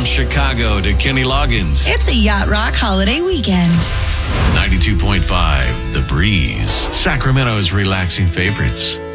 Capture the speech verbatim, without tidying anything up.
Chicago to Kenny Loggins. It's a Yacht Rock holiday weekend. ninety-two point five The Breeze, Sacramento's relaxing favorites.